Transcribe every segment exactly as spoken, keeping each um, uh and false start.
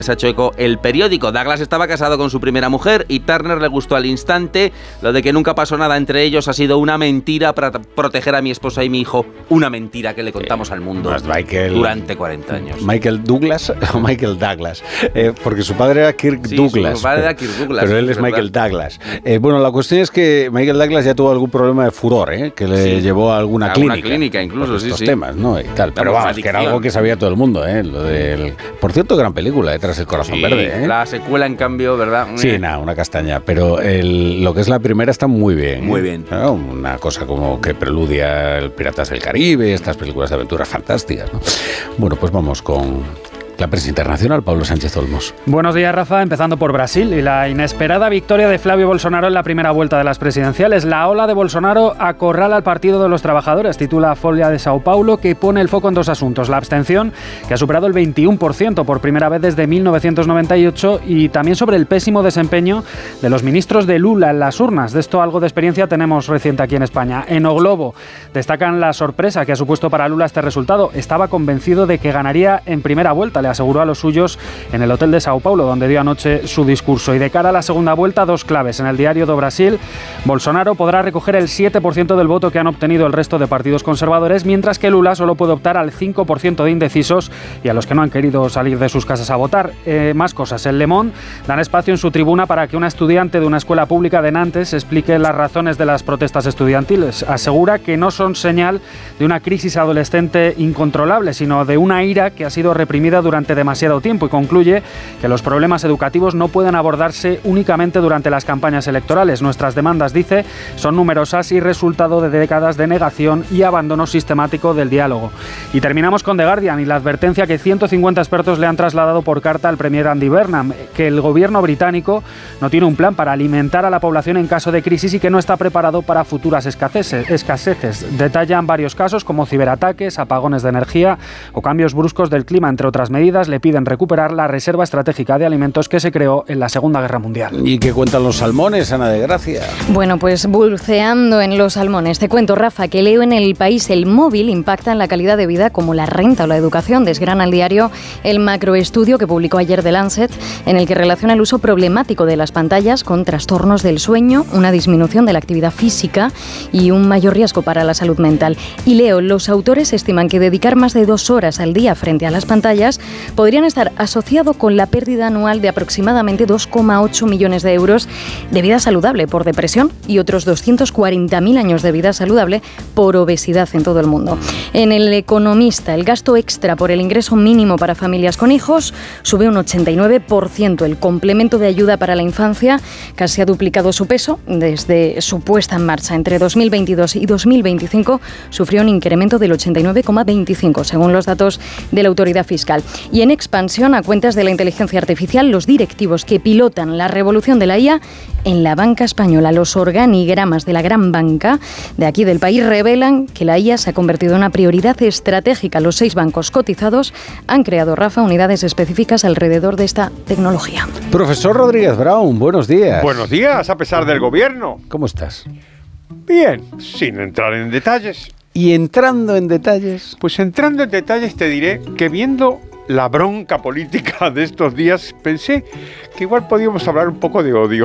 Se ha hecho eco el periódico. Douglas estaba casado con su primera mujer y Turner le gustó al instante. Lo de que nunca pasó nada entre ellos ha sido una mentira para proteger a mi esposa y mi hijo. Una mentira que le contamos sí, al mundo Michael, durante cuarenta años. ¿Michael Douglas o Michael Douglas? Eh, porque su padre era Kirk sí, Douglas. Su padre era Kirk Douglas. Pero él es, es Michael Douglas. Eh, bueno, la cuestión es que Michael Douglas ya tuvo algún problema de furor, ¿eh? Que le sí, llevó a alguna a clínica. Una clínica incluso, sí, estos sí. temas, ¿no? Y tal. Pero vamos, que era algo que sabía todo el mundo, ¿eh? Lo del... Por cierto, gran película, Tras el corazón sí. verde. ¿Eh? La secuela, en cambio, ¿verdad? Sí, nada, una castaña. Pero el, lo que es la primera está muy bien. Muy bien. ¿No? Una cosa como que preludia el Piratas del Caribe, estas películas de aventuras fantásticas, ¿no? Bueno, pues vamos con la prensa internacional. Pablo Sánchez Olmos. Buenos días, Rafa. Empezando por Brasil y la inesperada victoria de Flavio Bolsonaro en la primera vuelta de las presidenciales. La ola de Bolsonaro acorrala al Partido de los Trabajadores, titula Folha de Sao Paulo, que pone el foco en dos asuntos. La abstención, que ha superado el veintiuno por ciento por primera vez desde mil novecientos noventa y ocho, y también sobre el pésimo desempeño de los ministros de Lula en las urnas. De esto algo de experiencia tenemos reciente aquí en España. En O Globo destacan la sorpresa que ha supuesto para Lula este resultado. Estaba convencido de que ganaría en primera vuelta, le aseguró a los suyos en el hotel de Sao Paulo, donde dio anoche su discurso. Y de cara a la segunda vuelta, dos claves. En el Diario do Brasil, Bolsonaro podrá recoger el siete por ciento del voto que han obtenido el resto de partidos conservadores, mientras que Lula solo puede optar al cinco por ciento de indecisos y a los que no han querido salir de sus casas a votar. Eh, más cosas. En Le Monde dan espacio en su tribuna para que una estudiante de una escuela pública de Nantes explique las razones de las protestas estudiantiles. Asegura que no son señal de una crisis adolescente incontrolable, sino de una ira que ha sido reprimida durante demasiado tiempo, y concluye que los problemas educativos no pueden abordarse únicamente durante las campañas electorales. Nuestras demandas, dice, son numerosas y resultado de décadas de negación y abandono sistemático del diálogo. Y terminamos con The Guardian y la advertencia que ciento cincuenta expertos le han trasladado por carta al premier Andy Burnham, que el gobierno británico no tiene un plan para alimentar a la población en caso de crisis y que no está preparado para futuras escaseces. Detallan varios casos como ciberataques, apagones de energía o cambios bruscos del clima, entre otras medidas. Le piden recuperar la reserva estratégica de alimentos que se creó en la Segunda Guerra Mundial. ¿Y qué cuentan los salmones, Ana de Gracia? Bueno, pues buceando en los salmones. Te cuento, Rafa, que leo en El País: el móvil impacta en la calidad de vida como la renta o la educación. Desgrana al diario el macroestudio que publicó ayer The Lancet, en el que relaciona el uso problemático de las pantallas con trastornos del sueño, una disminución de la actividad física y un mayor riesgo para la salud mental. Y leo, los autores estiman que dedicar más de dos horas al día frente a las pantallas podrían estar asociado con la pérdida anual de aproximadamente dos coma ocho millones de euros de vida saludable por depresión y otros doscientos cuarenta mil años de vida saludable por obesidad en todo el mundo. En El Economista, el gasto extra por el ingreso mínimo para familias con hijos sube un ochenta y nueve por ciento. El complemento de ayuda para la infancia casi ha duplicado su peso desde su puesta en marcha. Entre dos mil veintidós y dos mil veinticinco sufrió un incremento del ochenta y nueve coma veinticinco, según los datos de la autoridad fiscal. Y en expansión, a cuentas de la inteligencia artificial, los directivos que pilotan la revolución de la I A en la banca española. Los organigramas de la gran banca de aquí del país revelan que la I A se ha convertido en una prioridad estratégica. Los seis bancos cotizados han creado, Rafa, unidades específicas alrededor de esta tecnología. Profesor Rodríguez Brown, buenos días. Buenos días, a pesar del gobierno. ¿Cómo estás? Bien, sin entrar en detalles. Y entrando en detalles... Pues entrando en detalles te diré que viendo la bronca política de estos días, pensé que igual podíamos hablar un poco de odio.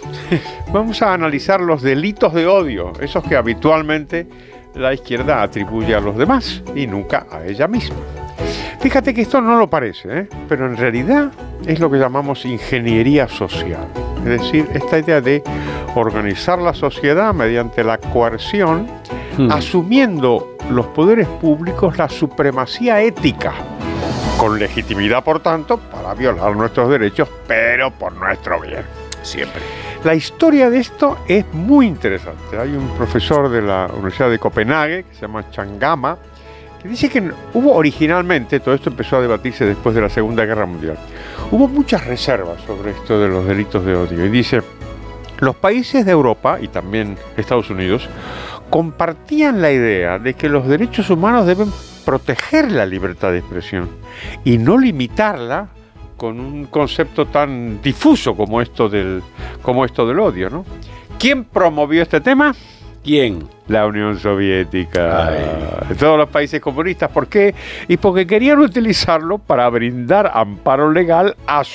Vamos a analizar los delitos de odio, esos que habitualmente la izquierda atribuye a los demás y nunca a ella misma. Fíjate que esto no lo parece, ¿eh? Pero en realidad es lo que llamamos ingeniería social. Es decir, esta idea de organizar la sociedad mediante la coerción, hmm. asumiendo los poderes públicos la supremacía ética, con legitimidad, por tanto, para violar nuestros derechos, pero por nuestro bien, siempre. La historia de esto es muy interesante. Hay un profesor de la Universidad de Copenhague, que se llama Changama, que dice que hubo originalmente, todo esto empezó a debatirse después de la Segunda Guerra Mundial, hubo muchas reservas sobre esto de los delitos de odio. Y dice, los países de Europa, y también Estados Unidos, compartían la idea de que los derechos humanos deben proteger la libertad de expresión y no limitarla con un concepto tan difuso como esto del, como esto del odio, ¿no? ¿Quién promovió este tema? ¿Quién? La Unión Soviética. Ay. Todos los países comunistas. ¿Por qué? Y porque querían utilizarlo para brindar amparo legal a